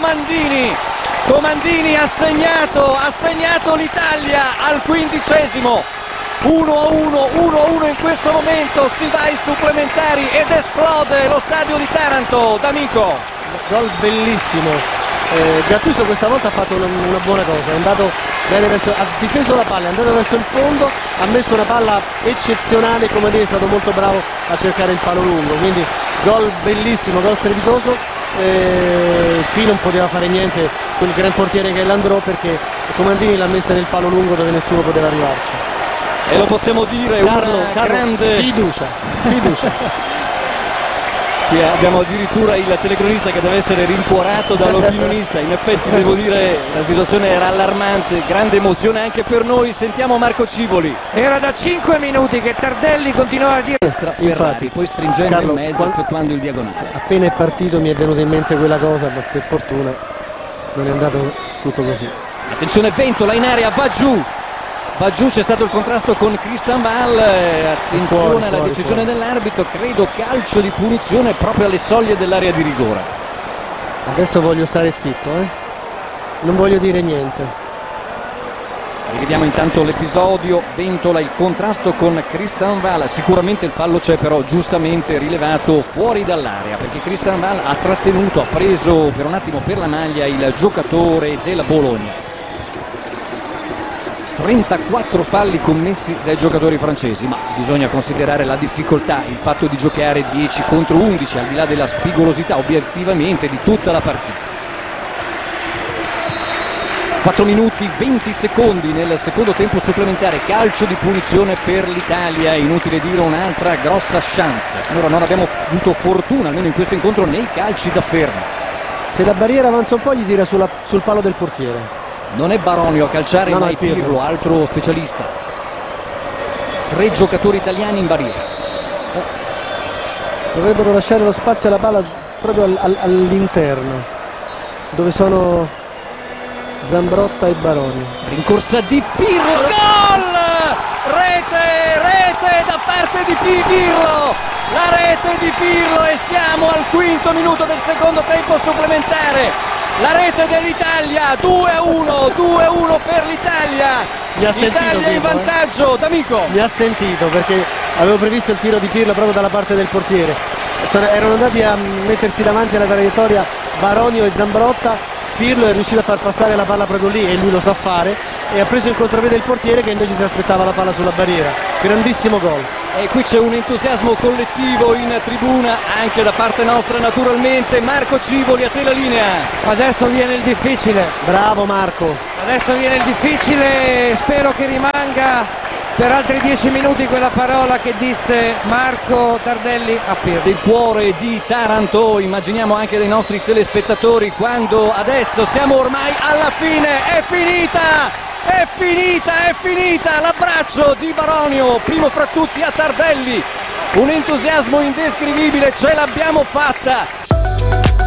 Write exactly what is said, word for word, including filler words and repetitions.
Comandini. Comandini ha segnato, ha segnato l'Italia al quindicesimo. uno a uno, uno a uno in questo momento, si va ai supplementari ed esplode lo stadio di Taranto. D'Amico. Gol bellissimo. Eh, Gattuso questa volta ha fatto una, una buona cosa, è andato bene verso, ha difeso la palla, è andato verso il fondo, ha messo una palla eccezionale, come dire, è stato molto bravo a cercare il palo lungo, quindi gol bellissimo, gol strepitoso. Eh, qui non poteva fare niente quel gran portiere che è Landreau, perché Comandini l'ha messa nel palo lungo dove nessuno poteva arrivarci. E lo possiamo dire, Carlo, una Carlo, grande fiducia, fiducia. Qui abbiamo addirittura il telecronista che deve essere rincuorato dall'opinionista. In effetti devo dire la situazione era allarmante, grande emozione anche per noi. Sentiamo Marco Civoli. Era da cinque minuti che Tardelli continuava a dire Ferrari, Infatti, poi stringendo Carlo, in mezzo, quando, effettuando il diagonale. Appena è partito mi è venuta in mente quella cosa, ma per fortuna non è andato tutto così. Attenzione, Ventola in area, va giù. Va giù, c'è stato il contrasto con Christian Wall, eh, attenzione fuori, alla fuori, decisione fuori. dell'arbitro, credo calcio di punizione proprio alle soglie dell'area di rigore. Adesso voglio stare zitto, eh? Non voglio dire niente. Rivediamo intanto l'episodio, Ventola, il contrasto con Christian Wall, sicuramente il fallo c'è, però giustamente rilevato fuori dall'area, perché Christian Wall ha trattenuto, ha preso per un attimo per la maglia il giocatore della Bologna. trentaquattro falli commessi dai giocatori francesi, ma bisogna considerare la difficoltà, il fatto di giocare dieci contro undici, al di là della spigolosità obiettivamente di tutta la partita. quattro minuti venti secondi nel secondo tempo supplementare, calcio di punizione per l'Italia, inutile dire un'altra grossa chance. Allora non abbiamo avuto fortuna, almeno in questo incontro, nei calci da fermo. Se la barriera avanza un po' gli tira sulla, sul palo del portiere. Non è Baronio a calciare, no, ma no, è Pirlo. Pirlo, altro specialista. Tre giocatori italiani in barriera. Dovrebbero lasciare lo spazio alla palla proprio al, al, all'interno, dove sono Zambrotta e Baronio. Rincorsa di Pirlo, gol! Rete, rete da parte di Pirlo, la rete di Pirlo, e siamo al quinto minuto del secondo tempo supplementare. La rete dell'Italia, due a uno, due a uno per l'Italia. L'Italia in vantaggio, eh? D'Amico. Mi ha sentito, perché avevo previsto il tiro di Pirlo proprio dalla parte del portiere. Sono, erano andati a mettersi davanti alla traiettoria Baronio e Zambrotta. Pirlo è riuscito a far passare la palla proprio lì, e lui lo sa fare, e ha preso in contropiede il portiere, che invece si aspettava la palla sulla barriera. Grandissimo gol. E qui c'è un entusiasmo collettivo in tribuna, anche da parte nostra naturalmente. Marco Civoli, a te la linea. adesso viene il difficile, Bravo Marco. adesso viene il difficile, spero che rimanga per altri dieci minuti quella parola che disse Marco Tardelli a Pirlo. Del cuore di Taranto, immaginiamo anche dei nostri telespettatori, quando adesso siamo ormai alla fine, è finita! È finita, è finita, l'abbraccio di Baronio, primo fra tutti a Tardelli, un entusiasmo indescrivibile, ce l'abbiamo fatta,